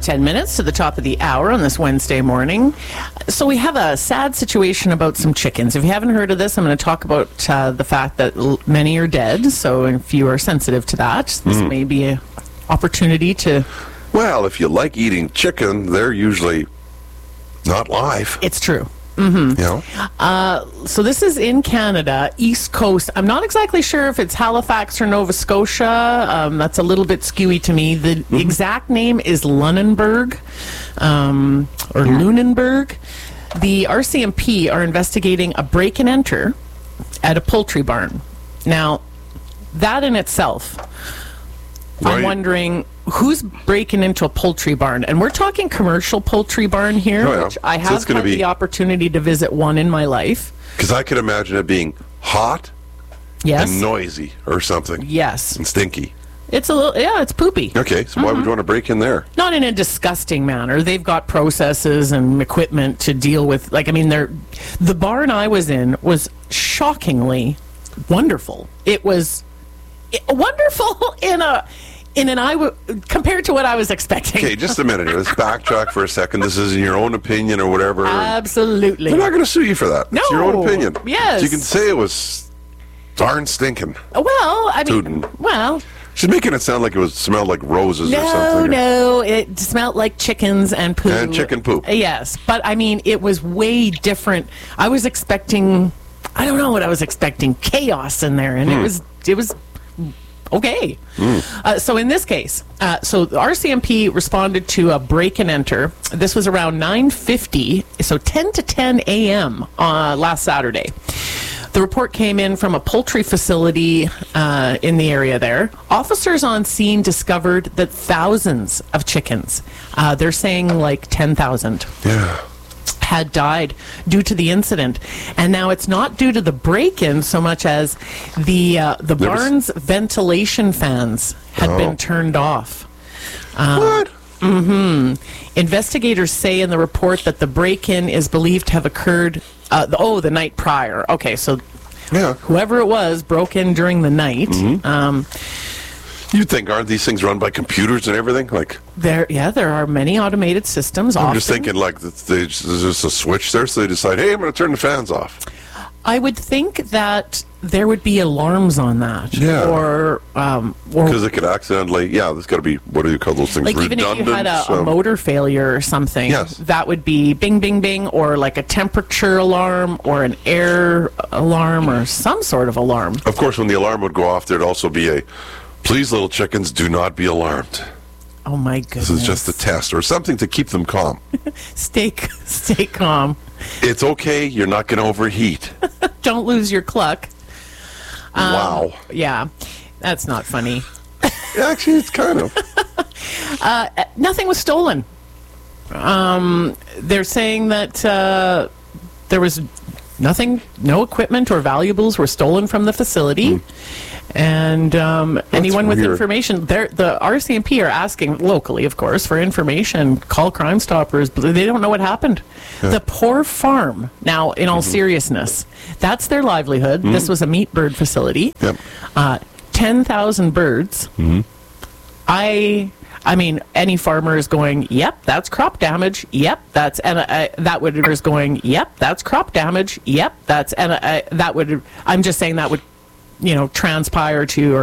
10 minutes to the top of the hour on this Wednesday morning. So we have a sad situation about some chickens. If you haven't heard of this, I'm going to talk about the fact that many are dead. So if you are sensitive to that, this may be an opportunity to... Well, if you like eating chicken, they're usually not live. It's true. You know? So this is in Canada, East Coast. I'm not exactly sure if it's Halifax or Nova Scotia. That's a little bit skewy to me. The exact name is Lunenburg, or Lunenburg. The RCMP are investigating a break and enter at a poultry barn. Now, that in itself, I'm wondering who's breaking into a poultry barn. And we're talking commercial poultry barn here, which I have had the opportunity to visit one in my life. Because I could imagine it being hot and noisy or something. Yes. And stinky. It's a little, it's poopy. Okay, so why would you want to break in there? Not in a disgusting manner. They've got processes and equipment to deal with. Like, I mean, the barn I was in was shockingly wonderful. It was wonderful compared to what I was expecting. Okay, just a minute here. Let's backtrack for a second. This is in your own opinion or whatever. Absolutely. They're not going to sue you for that. No. It's your own opinion. Yes. So you can say it was darn stinking. Well, I mean, she's making it sound like it smelled like roses or something. No, it smelled like chickens and poop. And chicken poop. Yes, but I mean, it was way different. I was expecting, I don't know what I was expecting, chaos in there, and it was okay. So in this case, so the RCMP responded to a break and enter. This was around 9:50, so 10 to 10 a.m. Last Saturday. The report came in from a poultry facility in the area there. Officers on scene discovered that thousands of chickens, they're saying like 10,000. Yeah. Had died due to the incident, and now it's not due to the break-in so much as the barn's ventilation fans had been turned off. What? Investigators say in the report that the break-in is believed to have occurred the night prior. Okay, so whoever it was broke in during the night. You'd think, aren't these things run by computers and everything? Like there are many automated systems. I'm just thinking, like, there's just a switch there, so they decide, hey, I'm going to turn the fans off. I would think that there would be alarms on that. Yeah. Or because it could accidentally, there's got to be, what do you call those things? Like redundant. Even if you had a motor failure or something, that would be bing, bing, bing, or like a temperature alarm or an air alarm or some sort of alarm. Of course, when the alarm would go off, there'd also be a, please, little chickens, do not be alarmed. Oh, my goodness. This is just a test or something to keep them calm. Stay calm. It's okay. You're not going to overheat. Don't lose your cluck. Wow. Yeah, that's not funny. Actually, it's kind of. Nothing was stolen. They're saying that there was nothing, no equipment or valuables were stolen from the facility. And anyone with information, the RCMP are asking locally, of course, for information. Call Crime Stoppers, but they don't know what happened. Yeah. The poor farm. Now, in all seriousness, that's their livelihood. This was a meat bird facility. Yep. 10,000 birds. I mean, any farmer is going, yep, that's crop damage. Yep, that's, and that would is going, yep, that's crop damage. Yep, that's, and that would, I'm just saying that would, transpire to, or